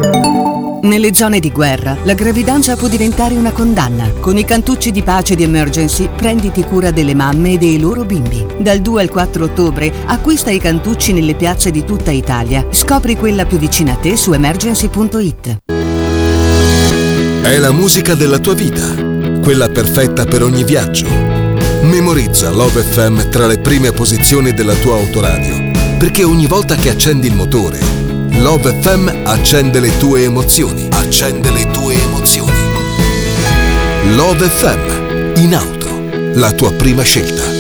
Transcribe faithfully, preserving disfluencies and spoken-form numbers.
Nelle zone di guerra, la gravidanza può diventare una condanna. Con i cantucci di pace di Emergency, prenditi cura delle mamme e dei loro bimbi. Dal due al quattro ottobre, acquista i cantucci nelle piazze di tutta Italia. Scopri quella più vicina a te su emergency punto it. È la musica della tua vita, quella perfetta per ogni viaggio. Memorizza Love F M tra le prime posizioni della tua autoradio, perché ogni volta che accendi il motore, Love F M accende le tue emozioni. Accende le tue emozioni. Love F M, in auto, la tua prima scelta.